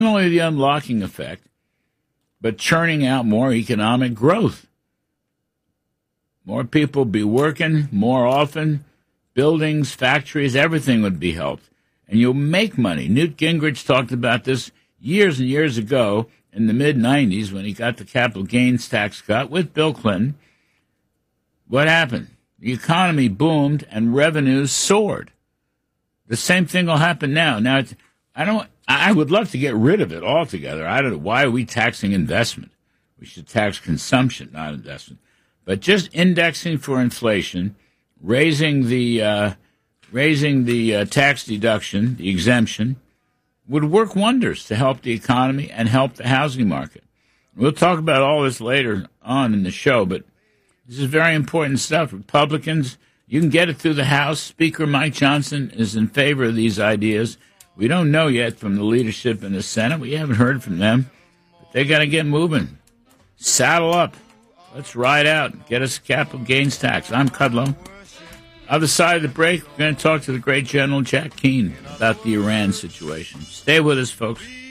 only the unlocking effect, but churning out more economic growth. More people be working more often, buildings, factories, everything would be helped. And you'll make money. Newt Gingrich talked about this years and years ago in the mid-'90s when he got the capital gains tax cut with Bill Clinton. What happened? The economy boomed and revenues soared. The same thing will happen now. Now, I would love to get rid of it altogether. I don't know. Why are we taxing investment? We should tax consumption, not investment. But just indexing for inflation, raising the tax deduction, the exemption, would work wonders to help the economy and help the housing market. We'll talk about all this later on in the show, but this is very important stuff. Republicans, you can get it through the House. Speaker Mike Johnson is in favor of these ideas. We don't know yet from the leadership in the Senate. We haven't heard from them. But they got to get moving. Saddle up. Let's ride out. Get us a capital gains tax. I'm Kudlow. Other side of the break, we're going to talk to the great General Jack Keane about the Iran situation. Stay with us, folks.